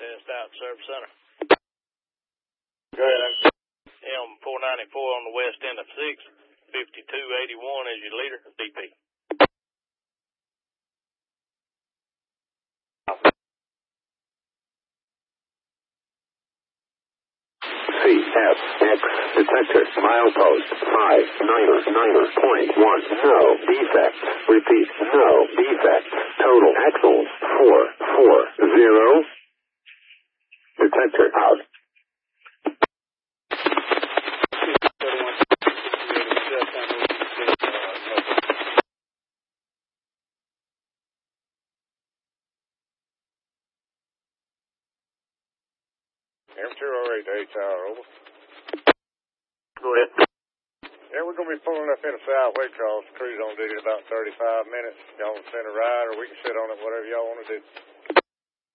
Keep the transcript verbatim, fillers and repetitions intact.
Test out service center. Go ahead. M four ninety-four on the west end of six. fifty-two eighty-one is your leader, D P. C F X detector milepost five niner niner point one. No defect. Repeat, no defect. Total axles four four zero. Detector out. M two oh eight to H R, over. Go ahead. Yeah, we're going to be pulling up in a southway cross. Cruise on duty in about thirty-five minutes. Y'all want to send a ride, or we can sit on it, whatever y'all want to do.